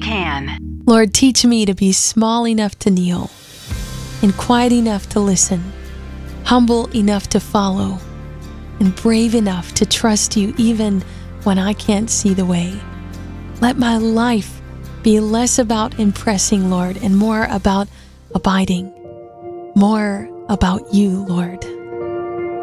can. Lord, teach me to be small enough to kneel and quiet enough to listen, humble enough to follow, and brave enough to trust you even when I can't see the way. Let my life be less about impressing, Lord, and more about abiding, more about you, Lord.